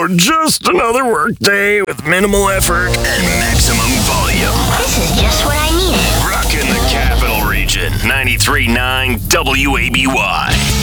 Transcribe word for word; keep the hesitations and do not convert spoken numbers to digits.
Oh, just another workday with minimal effort and maximum volume. This is just what I needed. Rockin' the Capital Region, ninety-three point nine W A B Y.